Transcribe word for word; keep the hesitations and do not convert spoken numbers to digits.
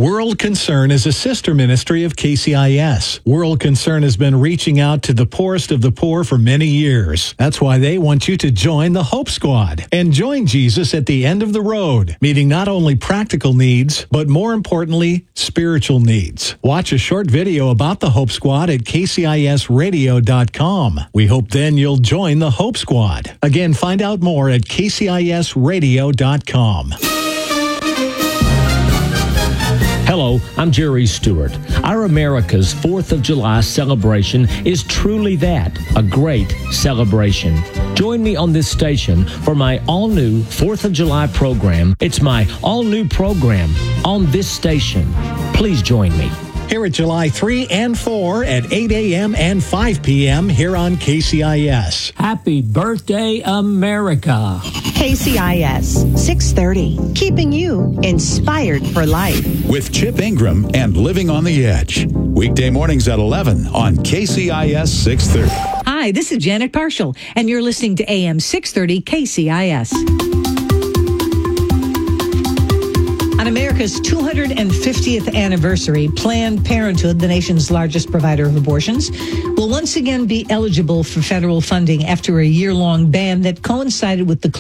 World Concern is a sister ministry of K C I S. World Concern has been reaching out to the poorest of the poor for many years. That's why they want you to join the Hope Squad and join Jesus at the end of the road, meeting not only practical needs, but more importantly, spiritual needs. Watch a short video about the Hope Squad at K C I S radio dot com. We hope then you'll join the Hope Squad. Again, find out more at K C I S radio dot com. Hello, I'm Jerry Stewart. Our America's fourth of July celebration is truly that, a great celebration. Join me on this station for my all-new fourth of July program. It's my all-new program on this station. Please join me. Here at July third and fourth at eight a.m. and five p.m. here on K C I S. Happy birthday, America. K C I S six thirty, keeping you inspired for life. With Chip Ingram and Living on the Edge. Weekday mornings at eleven on K C I S six thirty. Hi, this is Janet Parshall, and you're listening to A M six thirty K C I S. On America's two hundred fiftieth anniversary, Planned Parenthood, the nation's largest provider of abortions, will once again be eligible for federal funding after a year-long ban that coincided with the